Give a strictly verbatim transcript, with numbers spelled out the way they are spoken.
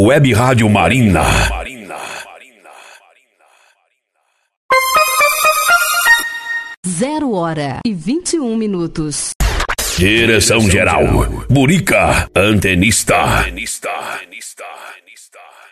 Web Rádio Marina. Zero hora e vinte e um minutos. Direção geral, Burica, antenista. antenista. antenista. antenista.